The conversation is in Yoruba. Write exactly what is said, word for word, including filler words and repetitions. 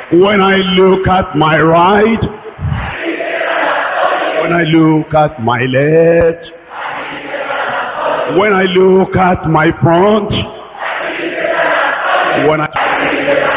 When I look at my right, when I look at my left, when I look at my front, when I